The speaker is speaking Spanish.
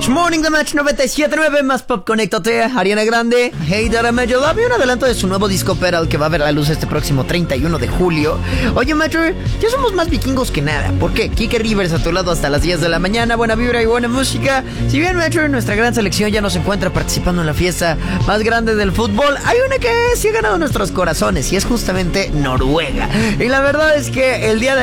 Morning The Match 97.9 más Pop, conéctate. Ariana Grande, Hey That I Made You Love You, un adelanto de su nuevo disco Pearl que va a ver la luz este próximo 31 de julio. Oye, Metro, ya somos más vikingos que nada. ¿Por qué? Kike Rivers a tu lado hasta las 10 de la mañana, buena vibra y buena música. Si bien, Metro, nuestra gran selección ya nos encuentra participando en la fiesta más grande del fútbol, hay una que sí ha ganado nuestros corazones y es justamente Noruega. Y la verdad es que el día de